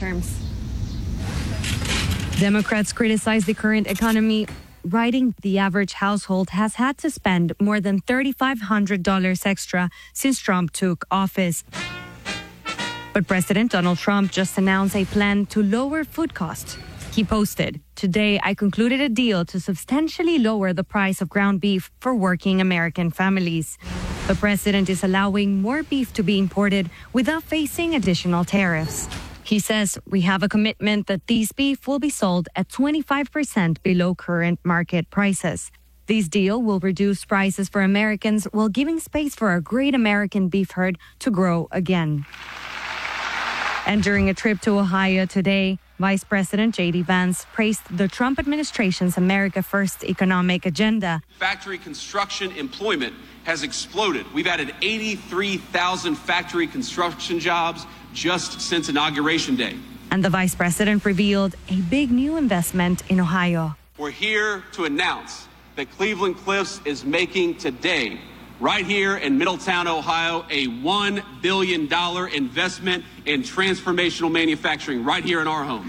terms. Democrats criticize the current economy, writing the average household has had to spend more than $3,500 extra since Trump took office. But President Donald Trump just announced a plan to lower food costs. He posted, "Today, I concluded a deal to substantially lower the price of ground beef for working American families." The president is allowing more beef to be imported without facing additional tariffs. He says, "We have a commitment that these beef will be sold at 25% below current market prices. This deal will reduce prices for Americans while giving space for our great American beef herd to grow again." And during a trip to Ohio today, Vice President J.D. Vance praised the Trump administration's America First economic agenda. Factory construction employment has exploded. We've added 83,000 factory construction jobs just since Inauguration Day. And the Vice President revealed a big new investment in Ohio. We're here to announce that Cleveland Cliffs is making today, right here in Middletown, Ohio, a $1 billion investment in transformational manufacturing right here in our home.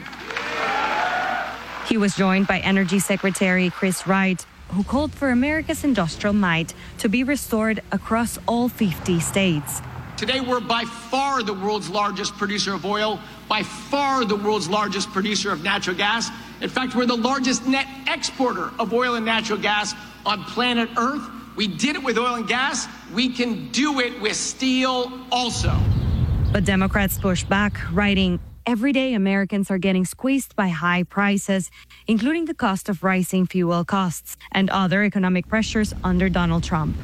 He was joined by Energy Secretary Chris Wright, who called for America's industrial might to be restored across all 50 states. Today, we're by far the world's largest producer of oil, by far the world's largest producer of natural gas. In fact, we're the largest net exporter of oil and natural gas on planet Earth. We did it with oil and gas. We can do it with steel also. But Democrats pushed back, writing, "Everyday Americans are getting squeezed by high prices, including the cost of rising fuel costs and other economic pressures under Donald Trump."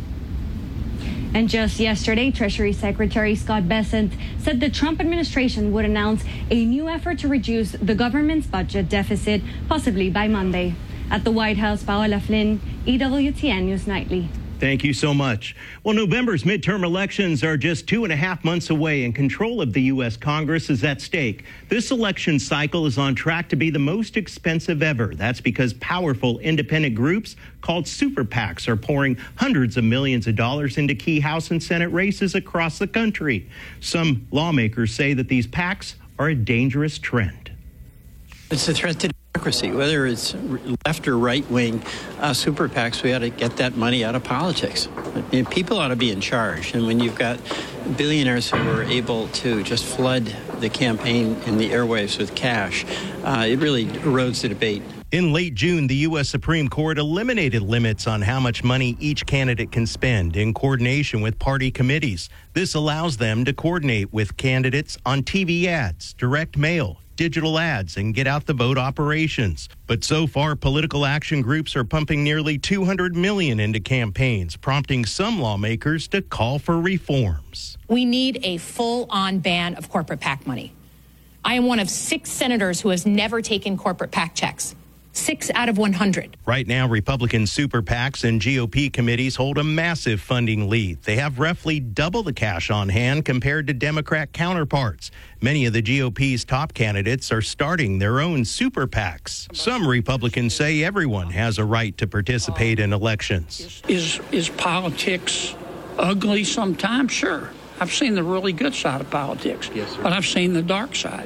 And just yesterday, Treasury Secretary Scott Bessent said the Trump administration would announce a new effort to reduce the government's budget deficit, possibly by Monday. At the White House, Paola Flynn, EWTN News Nightly. Thank you so much. Well, November's midterm elections are just 2.5 months away, and control of the U.S. Congress is at stake. This election cycle is on track to be the most expensive ever. That's because powerful independent groups called super PACs are pouring hundreds of millions of dollars into key House and Senate races across the country. Some lawmakers say that these PACs are a dangerous trend. It's a threat to democracy, whether it's left or right wing super PACs. We ought to get that money out of politics. People ought to be in charge. And when you've got billionaires who are able to just flood the campaign in the airwaves with cash, it really erodes the debate. In late June, the U.S. Supreme Court eliminated limits on how much money each candidate can spend in coordination with party committees. This allows them to coordinate with candidates on TV ads, direct mail, digital ads, and get out the vote operations. But so far, political action groups are pumping nearly $200 million into campaigns, prompting some lawmakers to call for reforms. We need a full-on ban of corporate PAC money. I am one of 6 senators who has never taken corporate PAC checks. 6 out of 100. Right now, Republican super PACs and GOP committees hold a massive funding lead. They have roughly double the cash on hand compared to Democrat counterparts. Many of the GOP's top candidates are starting their own super PACs. Some Republicans say everyone has a right to participate in elections. Is politics ugly sometimes? Sure. I've seen the really good side of politics. Yes, sir. But I've seen the dark side.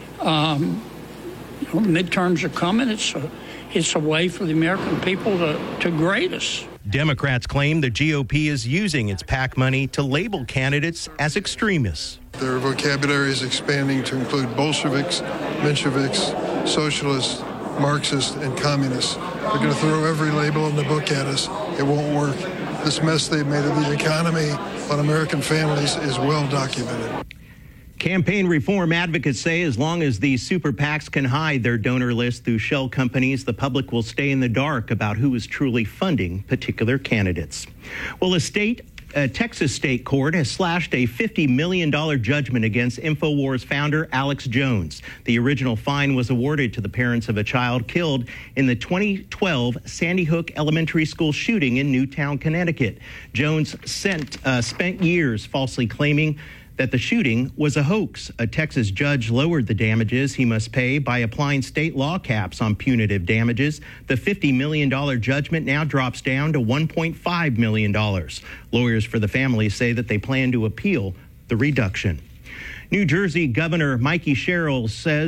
Midterms are coming. It's a way for the American people to grade us. Democrats claim the GOP is using its PAC money to label candidates as extremists. Their vocabulary is expanding to include Bolsheviks, Mensheviks, socialists, Marxists, and communists. They're going to throw every label in the book at us. It won't work. This mess they've made of the economy on American families is well documented. Campaign reform advocates say as long as these super PACs can hide their donor list through shell companies, the public will stay in the dark about who is truly funding particular candidates. Well, a Texas state court has slashed a $50 million judgment against InfoWars founder Alex Jones. The original fine was awarded to the parents of a child killed in the 2012 Sandy Hook Elementary School shooting in Newtown, Connecticut. Jones spent years falsely claiming that the shooting was a hoax. A Texas judge lowered the damages he must pay by applying state law caps on punitive damages. The $50 million judgment now drops down to $1.5 million. Lawyers for the family say that they plan to appeal the reduction. New Jersey Governor Mikey Sherrill says